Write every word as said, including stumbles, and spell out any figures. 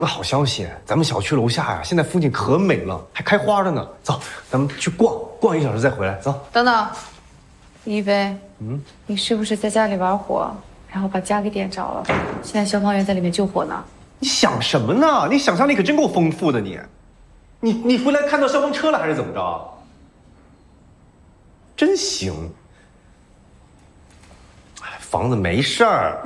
那好消息，咱们小区楼下呀，现在风景可美了，还开花了呢。走，咱们去逛逛一小时再回来。走， 等等，一菲，嗯，你是不是在家里玩火，然后把家给点着了？现在消防员在里面救火呢。 你想什么呢？你想象力可真够丰富的你。你你回来看到消防车了还是怎么着？真行。哎，房子没事儿。